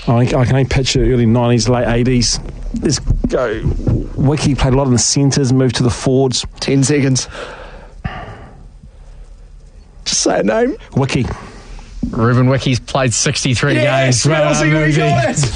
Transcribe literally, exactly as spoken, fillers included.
I, I can only picture early nineties, late eighties. Let's go. Wiki played a lot in the centres, moved to the forwards. Ten seconds. Just say a name. Wiki. Ruben Wiki's played sixty-three Yes, games. Well Rosie, done, we Moosey. got it.